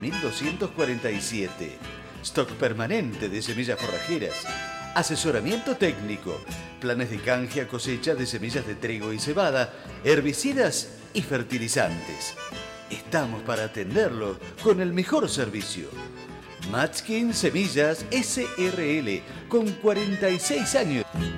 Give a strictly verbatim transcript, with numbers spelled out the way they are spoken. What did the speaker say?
mil doscientos cuarenta y siete. Stock permanente de semillas forrajeras. Asesoramiento técnico. Planes de canje a cosecha de semillas de trigo y cebada, herbicidas y fertilizantes. Estamos para atenderlo con el mejor servicio. Matskin Semillas S R L, con cuarenta y seis años.